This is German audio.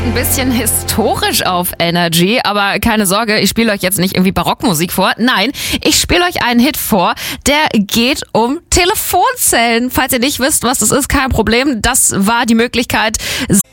ein bisschen historisch auf Energy, aber keine Sorge, ich spiele euch jetzt nicht irgendwie Barockmusik vor. Nein, ich spiele euch einen Hit vor, der geht um Telefonzellen. Falls ihr nicht wisst, was das ist, kein Problem. Das war die Möglichkeit,